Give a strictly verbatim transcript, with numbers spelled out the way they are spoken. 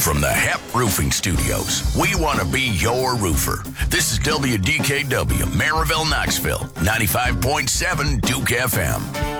from the Hep Roofing Studios. We want to be your roofer. This is W D K W, Maryville, Knoxville, ninety-five point seven Duke F M.